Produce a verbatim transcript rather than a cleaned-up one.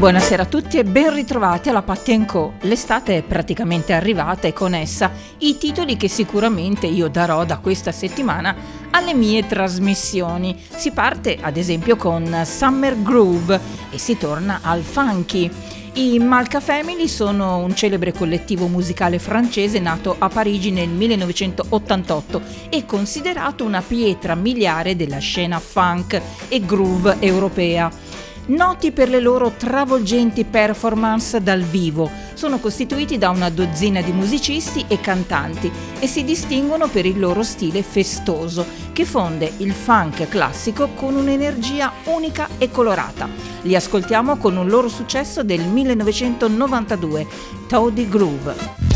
Buonasera a tutti e ben ritrovati alla Patti and Co. L'estate è praticamente arrivata e con essa i titoli che sicuramente io darò da questa settimana alle mie trasmissioni. Si parte ad esempio con Summer Groove e si torna al funky. I Malka Family sono un celebre collettivo musicale francese nato a Parigi nel millenovecentottantotto e considerato una pietra miliare della scena funk e groove europea. Noti per le loro travolgenti performance dal vivo, sono costituiti da una dozzina di musicisti e cantanti e si distinguono per il loro stile festoso, che fonde il funk classico con un'energia unica e colorata. Li ascoltiamo con un loro successo del millenovecentonovantadue, Toddy Groove.